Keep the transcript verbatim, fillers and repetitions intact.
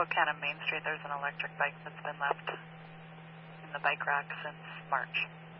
Coquitlam Main Street, there's an electric bike that's been left in the bike rack since March.